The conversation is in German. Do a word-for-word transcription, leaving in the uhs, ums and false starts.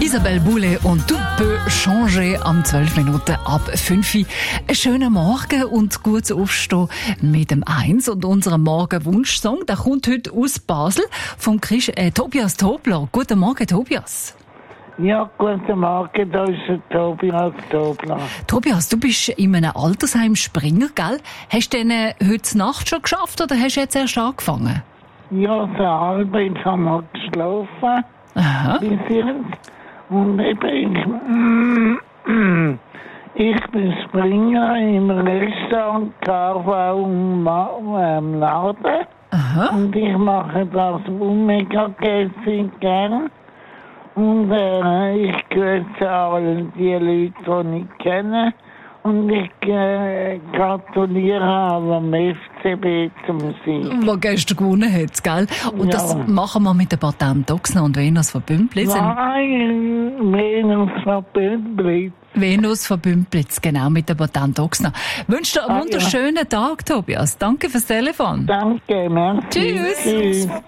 Isabelle Boulay und «Tu peux changer» am zwölf Minuten ab fünf. Einen schönen Morgen und gutes Aufstehen mit dem Eins und unserem Morgenwunschsong. Der kommt heute aus Basel vom Chris, äh, Tobias Tobler. Guten Morgen, Tobias. Ja, guten Morgen, da ist der Tobias Tobler. Tobias, du bist in einem Altersheim Springer, gell? Hast du denn äh, heute Nacht schon geschafft oder hast du jetzt erst angefangen? Ja, so halb, jetzt haben wir geschlafen. Aha. Bis jetzt. Und eben, ich, ich bin Springer im Restaurant K V im Laden. Aha. Und ich mache das Omega-Käse gern. Und äh, ich grüße alle die Leute, die ich kenne. Und ich äh, gratuliere am F C B zum Sieg. Der gestern gewonnen hat, gell? Und Ja. das machen wir mit den Patent Ochsner und Venus von Bümplitz. Nein, Venus von Bümplitz. Venus von Bümplitz, genau, mit den Patent Ochsner. Wünsche dir einen Ah, ja. wunderschönen Tag, Tobias. Danke fürs Telefon. Danke, merci. Tschüss. Tschüss.